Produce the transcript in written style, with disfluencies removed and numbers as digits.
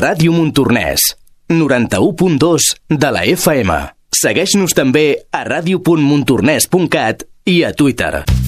Ràdio Montornès, 91.2 de la FM. Segueix-nos també a radio.montornès.cat i a Twitter.